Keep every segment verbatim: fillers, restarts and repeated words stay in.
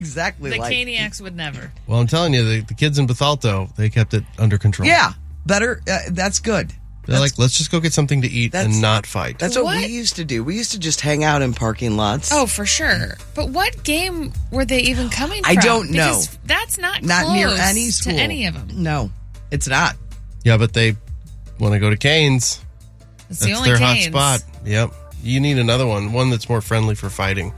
exactly The like. Caniacs would never. Well, I'm telling you, the, the kids in Bethalto, they kept it under control. Yeah, better. Uh, that's good. They're like, let's just go get something to eat That's- and not fight. That's what, What? we used to do. We used to just hang out in parking lots. Oh, for sure. But what game were they even coming I from? don't know. Because that's not Not close near any school. to any of them. No, it's not. Yeah, but they want to go to Canes. It's That's the only their Canes. hot spot. Yep. You need another one, one that's more friendly for fighting.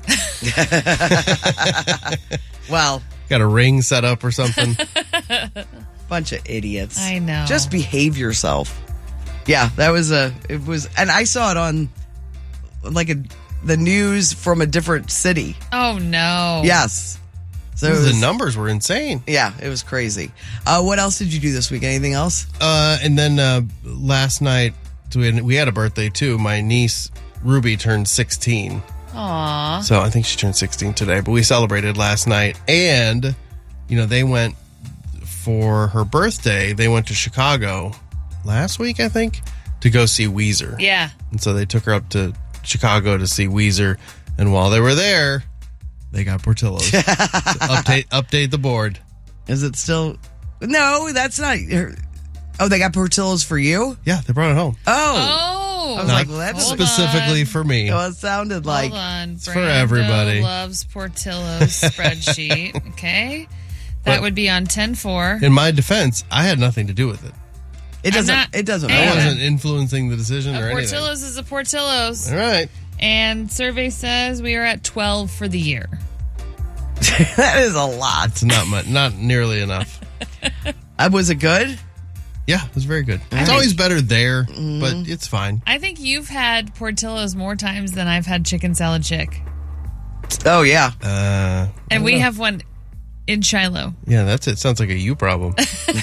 Well, Got a ring set up or something. bunch of idiots. I know. Just behave yourself. Yeah, that was a. It was, and I saw it on like a the news from a different city. Oh, no. Yes. So it was, The numbers were insane. yeah, it was crazy. Uh, what else did you do this week? Anything else? Uh, and then uh, last night, so we had, we had a birthday too. My niece, Ruby, turned sixteen. Aw. So I think she turned sixteen today, but we celebrated last night. And, you know, they went for her birthday, they went to Chicago last week, I think, to go see Weezer. Yeah. And so they took her up to Chicago to see Weezer. And while they were there, they got Portillo's. update, update the board. Is it still? No, that's not. Oh, they got Portillo's for you? Yeah, they brought it home. Oh. Oh. I was Not like, well, that's Hold specifically on. for me. Well, it sounded like. Hold on. for Brando everybody. loves Portillo's spreadsheet. Okay. That But- would be on ten four. In my defense, I had nothing to do with it. It doesn't. not- It doesn't Hey, I matter. wasn't influencing the decision or A anything. Portillo's is a Portillo's. All right. And survey says we are at twelve for the year. That is a lot. It's not much, not nearly enough. Uh, was it good? Yeah, it was very good. It's think- always better there, but it's fine. I think you've had Portillo's more times than I've had chicken salad chick. Oh yeah. Uh, And we have one in Shiloh. yeah, that's it. Sounds like a you problem.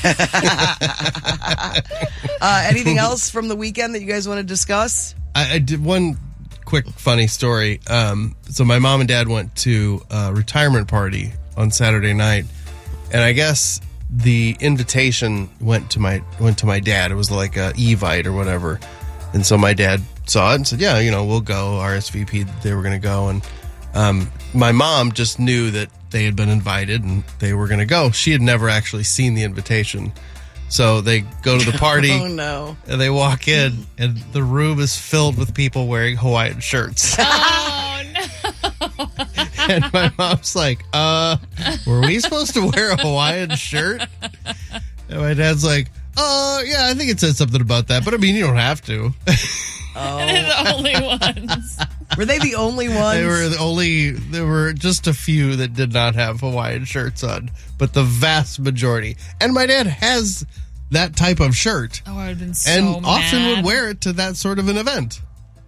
Uh, anything else from the weekend that you guys want to discuss? I, I did one quick funny story. Um, so my mom and dad went to a retirement party on Saturday night, and I guess the invitation went to my went to my dad. It was like a Evite or whatever, and so my dad saw it and said, "Yeah, you know, we'll go." R S V P they were going to go, and um, my mom just knew that they had been invited and they were going to go. She had never actually seen the invitation. So they go to the party Oh no. and they walk in and the room is filled with people wearing Hawaiian shirts. Oh, no. And my mom's like, uh, were we supposed to wear a Hawaiian shirt? And my dad's like, uh, yeah, I think it said something about that. But I mean, you don't have to. They're the only ones. Were they the only ones? They were the only, there were just a few that did not have Hawaiian shirts on, but the vast majority. And my dad has that type of shirt Oh, I would have been so and often mad. would wear it to that sort of an event.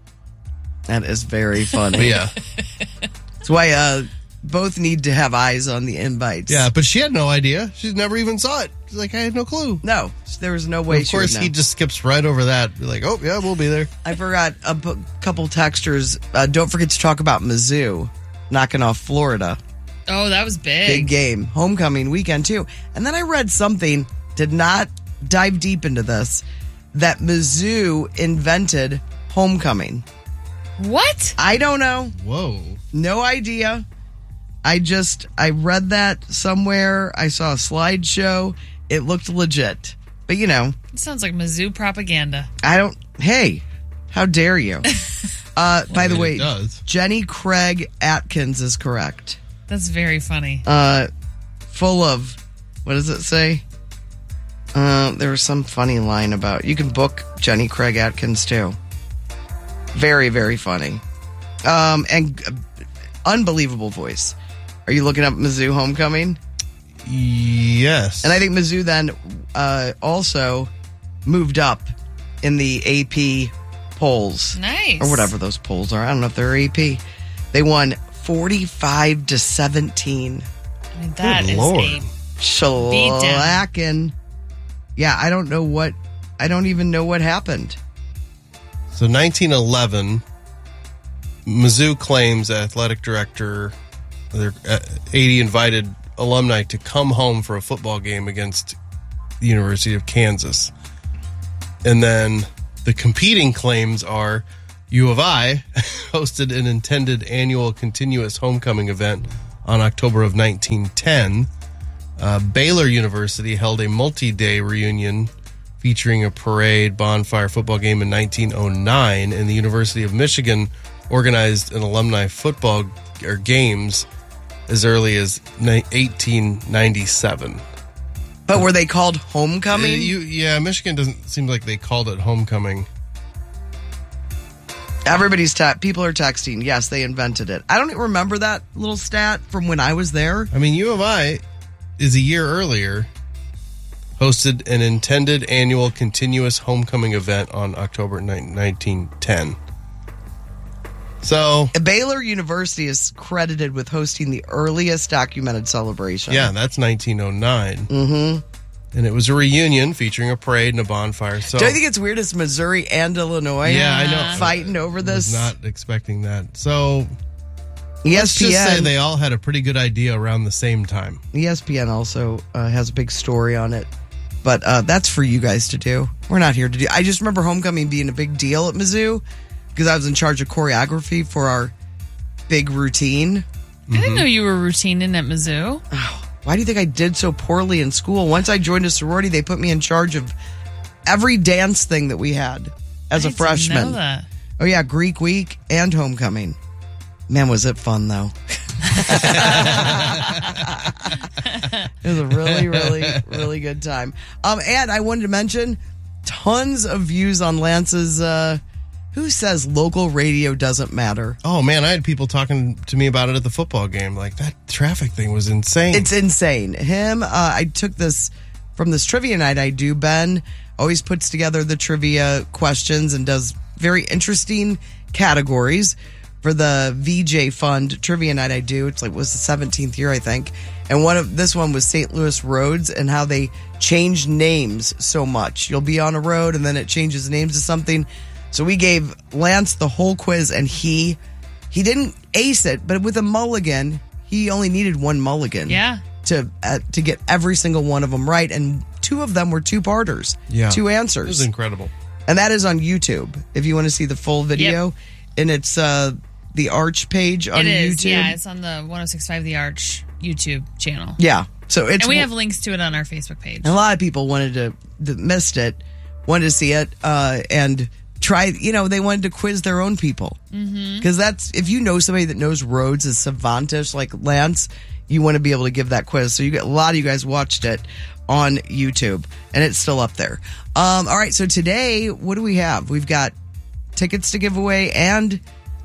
That is very funny. But yeah. That's why uh, both need to have eyes on the invites. Yeah, but she had no idea. She never even saw it. She's like, I had no clue. No, there was no way. Of she would course, know. he just skips right over that. Be like, oh, yeah, we'll be there. I forgot a b- couple textures. Uh, don't forget to talk about Mizzou knocking off Florida. Oh, that was big. Big game. Homecoming weekend, too. And then I read something, did not dive deep into this, that Mizzou invented homecoming. What? I don't know. Whoa. No idea. I just, I read that somewhere. I saw a slideshow. It looked legit. But, you know, It sounds like Mizzou propaganda. I don't, hey, how dare you? Uh, by the mean, way, it does. Jenny Craig Atkins is correct. That's very funny. Uh, full of, what does it say? Uh, there was some funny line about, you can book Jenny Craig Atkins too. Very, very funny. Um, and uh, unbelievable voice. Are you looking up Mizzou Homecoming? Yes. And I think Mizzou then uh, also moved up in the A P polls. Nice. Or whatever those polls are. I don't know if they're A P. They won forty-five to seventeen. I mean, that Good is Lord. a Shellacking. Yeah, I don't know what, I don't even know what happened. So nineteen eleven, Mizzou claims athletic director, their uh, eighty invited alumni to come home for a football game against the University of Kansas. And then the competing claims are U of I hosted an intended annual continuous homecoming event on October of nineteen ten. Uh, Baylor University held a multi-day reunion featuring a parade, bonfire, football game in nineteen oh nine, and the University of Michigan organized an alumni football or games as early as eighteen ninety-seven. But were they called homecoming? Uh, you, yeah, Michigan doesn't seem like they called it homecoming. Everybody's te- people are texting. Yes, they invented it. I don't even remember that little stat from when I was there. I mean, U of I is a year earlier hosted an intended annual continuous homecoming event on October ninth, nineteen ten. So Baylor University is credited with hosting the earliest documented celebration. Yeah, that's nineteen oh nine. Mm-hmm. And it was a reunion featuring a parade and a bonfire. So do I think it's weird it's Missouri and Illinois? Yeah, I know. Fighting over this. I was not expecting that. So E S P N, let's just say they all had a pretty good idea around the same time. E S P N also uh, has a big story on it. But uh, that's for you guys to do. We're not here to do. I just remember homecoming being a big deal at Mizzou because I was in charge of choreography for our big routine. I didn't know you were routining at Mizzou. Oh, why do you think I did so poorly in school? Once I joined a sorority, they put me in charge of every dance thing that we had as I a didn't freshman. know that. Oh, yeah, Greek week and homecoming. Man, was it fun, though. It was a really, really, really good time. Um, and I wanted to mention tons of views on Lance's, uh, who says local radio doesn't matter? Oh, man, I had people talking to me about it at the football game. Like, that traffic thing was insane. It's insane. Him, uh, I took this from this trivia night I do. Ben always puts together the trivia questions and does very interesting categories for the V J Fund trivia night I do. It's like, was the seventeenth year, I think. And one of this one was Saint Louis roads and how they changed names so much. You'll be on a road and then it changes names to something. So we gave Lance the whole quiz and he he didn't ace it, but with a mulligan, he only needed one mulligan. Yeah. To uh, to get every single one of them right, and two of them were two-parters. Yeah. Two answers. It was incredible. And that is on YouTube if you want to see the full video. Yep. And it's uh, the Arch page on It is, YouTube. yeah. It's on the one oh six point five The Arch YouTube channel. Yeah. So it's And we have links to it on our Facebook page. a lot of people wanted to that missed it, wanted to see it, uh, and try. You know, they wanted to quiz their own people because mm-hmm. that's if you know somebody that knows roads is savantish like Lance, you want to be able to give that quiz. So you get a lot of you guys watched it on YouTube, and it's still up there. Um, all right, so today, what do we have? We've got tickets to give away and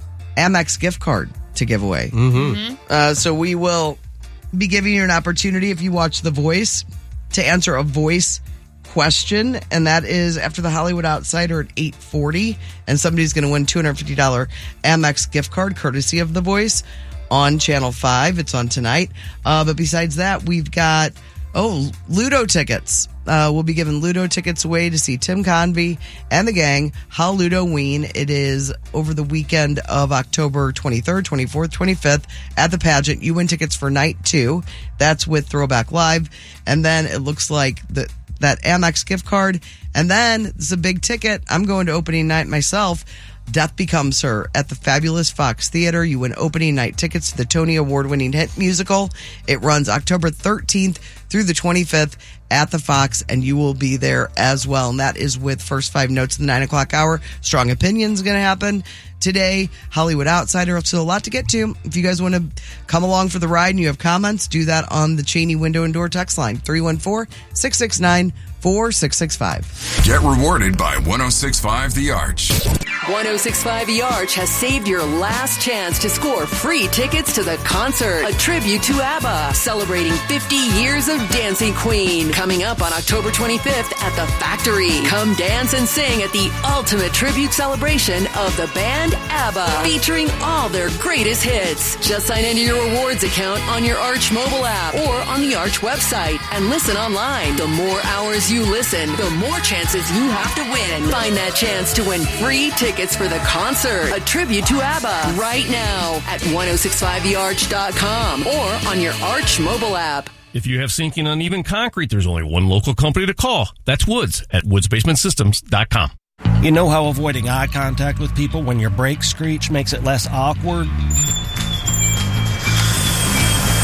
Amex gift card to give away. Mm-hmm. Uh, so we will be giving you an opportunity if you watch The Voice to answer a voice question, and that is after the Hollywood Outsider at eight forty, and somebody's going to win two hundred fifty dollars Amex gift card courtesy of The Voice on Channel five. It's on tonight. Uh, but besides that, we've got, oh, Ludo tickets. Uh, we'll be giving Ludo tickets away to see Tim Convey and the gang, Halloween. It is over the weekend of October twenty-third, twenty-fourth, twenty-fifth at the pageant. You win tickets for night two. That's with Throwback Live. And then it looks like the, that Amex gift card. And then it's a big ticket. I'm going to opening night myself. Death Becomes Her at the Fabulous Fox Theater. You win opening night tickets to the Tony Award-winning hit musical. It runs October thirteenth through the twenty-fifth at the Fox, and you will be there as well. And that is with First Five Notes of the nine o'clock hour. Strong Opinions going to happen today. Hollywood Outsider. So a lot to get to. If you guys want to come along for the ride and you have comments, do that on the Cheney Window and Door text line, three one four, six six nine, four six six five. Get rewarded by one oh six point five The Arch. one oh six point five The Arch has saved your last chance to score free tickets to the concert, a tribute to ABBA, celebrating fifty years of Dancing Queen, coming up on October twenty-fifth at the Factory. Come dance and sing at the ultimate tribute celebration of the band ABBA, featuring all their greatest hits. Just sign into your rewards account on your Arch mobile app or on the Arch website and listen online. The more hours you listen, the more chances you have to win. Find that chance to win free tickets for the concert, a tribute to ABBA, right now at ten sixty-five the arch dot com or on your Arch mobile app. If you have sinking uneven concrete, there's only one local company to call. That's Woods at woods basement systems dot com. You know how avoiding eye contact with people when your brakes screech makes it less awkward?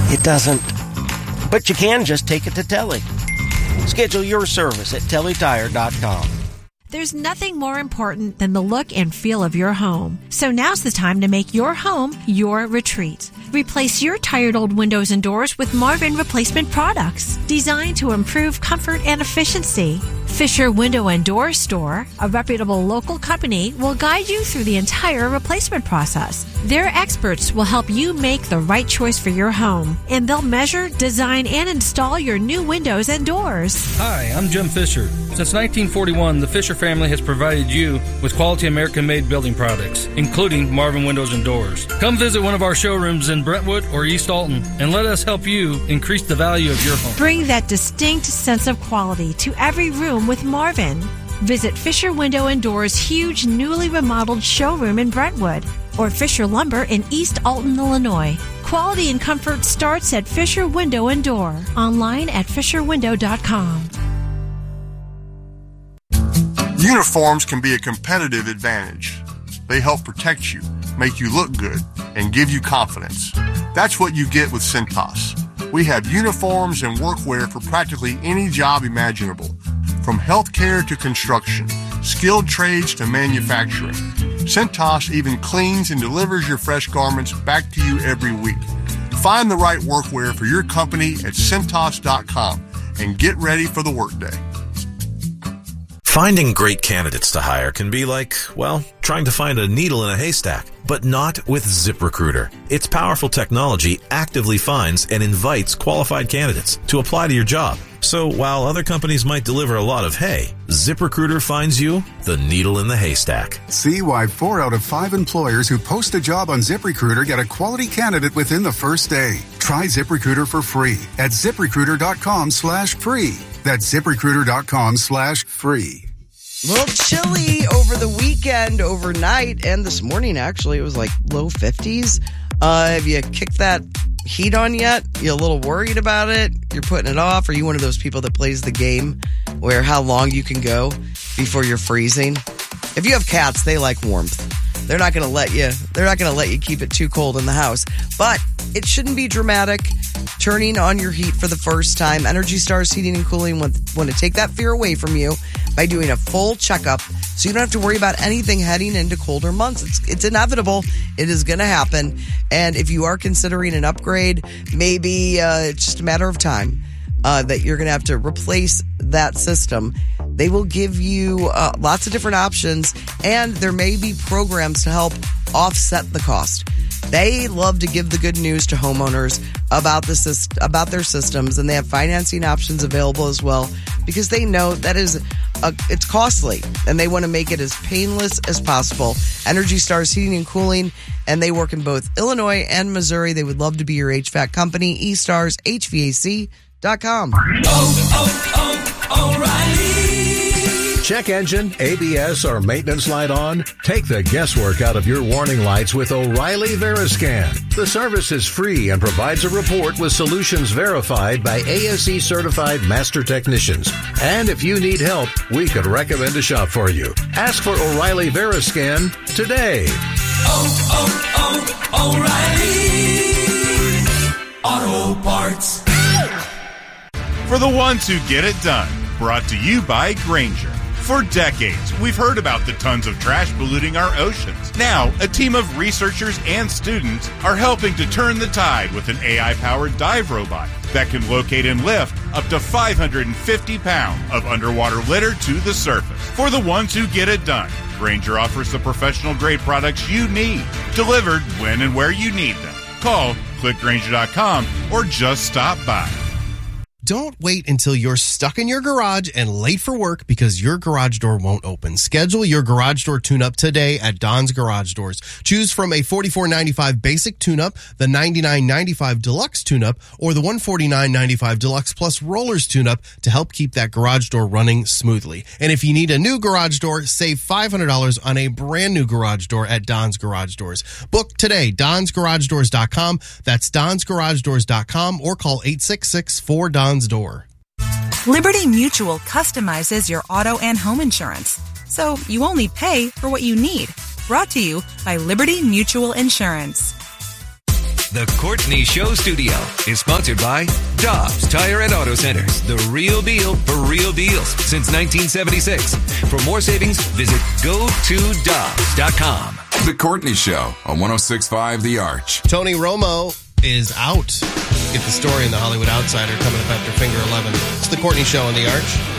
It doesn't. But you can just take it to Telly. Schedule your service at telly tire dot com. There's nothing more important than the look and feel of your home. So now's the time to make your home your retreat. Replace your tired old windows and doors with Marvin replacement products designed to improve comfort and efficiency. Fisher Window and Door Store, a reputable local company, will guide you through the entire replacement process. Their experts will help you make the right choice for your home, and they'll measure, design, and install your new windows and doors. Hi, I'm Jim Fisher. Since nineteen forty-one, the Fisher family has provided you with quality American-made building products, including Marvin Windows and Doors. Come visit one of our showrooms in Brentwood or East Alton, and let us help you increase the value of your home. Bring that distinct sense of quality to every room with Marvin. Visit Fisher Window and Doors' huge newly remodeled showroom in Brentwood or Fisher Lumber in East Alton, Illinois. Quality and comfort starts at Fisher Window and Door. Online at fisher window dot com. Uniforms can be a competitive advantage. They help protect you, make you look good, and give you confidence. That's what you get with Cintas. We have uniforms and workwear for practically any job imaginable, from healthcare to construction, skilled trades to manufacturing. Cintas even cleans and delivers your fresh garments back to you every week. Find the right workwear for your company at Cintas dot com and get ready for the workday. Finding great candidates to hire can be like, well, trying to find a needle in a haystack, but not with ZipRecruiter. Its powerful technology actively finds and invites qualified candidates to apply to your job. So while other companies might deliver a lot of hay, ZipRecruiter finds you the needle in the haystack. See why four out of five employers who post a job on ZipRecruiter get a quality candidate within the first day. Try ZipRecruiter for free at ZipRecruiter.com slash free. That's ZipRecruiter.com slash free. A little chilly over the weekend, overnight, and this morning, actually. It was like low fifties. Uh, have you kicked that heat on yet? You a little worried about it? You're putting it off? Are you one of those people that plays the game where how long you can go before you're freezing? If you have cats, they like warmth. They're not going to let you, they're not going to let you keep it too cold in the house. But it shouldn't be dramatic. Turning on your heat for the first time. Energy Stars Heating and Cooling want, want to take that fear away from you by doing a full checkup so you don't have to worry about anything heading into colder months. It's, it's inevitable. It is going to happen. And if you are considering an upgrade, maybe uh, it's just a matter of time uh, that you're going to have to replace that system. They will give you uh, lots of different options, and there may be programs to help offset the cost. They love to give the good news to homeowners about the syst- about their systems, and they have financing options available as well because they know that is a, it's costly, and they want to make it as painless as possible. Energy Stars Heating and Cooling, and they work in both Illinois and Missouri. They would love to be your H V A C company. e stars h v a c dot com. Oh, oh, oh, O'Reilly. Check engine, A B S, or maintenance light on? Take the guesswork out of your warning lights with O'Reilly Veriscan. The service is free and provides a report with solutions verified by A S E certified master technicians. And if you need help, we could recommend a shop for you. Ask for O'Reilly Veriscan today. Oh, oh, oh, O'Reilly Auto Parts. For the ones who get it done, brought to you by Grainger. For decades, we've heard about the tons of trash polluting our oceans. Now, a team of researchers and students are helping to turn the tide with an A I-powered dive robot that can locate and lift up to five hundred fifty pounds of underwater litter to the surface. For the ones who get it done, Grainger offers the professional-grade products you need, delivered when and where you need them. Call, click Grainger dot com, or just stop by. Don't wait until you're stuck in your garage and late for work because your garage door won't open. Schedule your garage door tune-up today at Don's Garage Doors. Choose from a forty-four ninety-five basic tune-up, the ninety-nine ninety-five deluxe tune-up, or the one forty-nine ninety-five deluxe plus rollers tune-up to help keep that garage door running smoothly. And if you need a new garage door, save five hundred dollars on a brand new garage door at Don's Garage Doors. Book today, dons garage doors dot com. That's dons garage doors dot com, or call eight six six four D O N S door. Liberty Mutual customizes your auto and home insurance, so you only pay for what you need. Brought to you by Liberty Mutual Insurance. The Courtney Show Studio is sponsored by Dobbs Tire and Auto Centers, the real deal for real deals since nineteen seventy-six. For more savings, visit go to dobbs dot com. The Courtney Show on one oh six point five The Arch. Tony Romo is out. Get the story in the Hollywood Outsider coming up after Finger eleven. It's the Courtney Show on The Arch.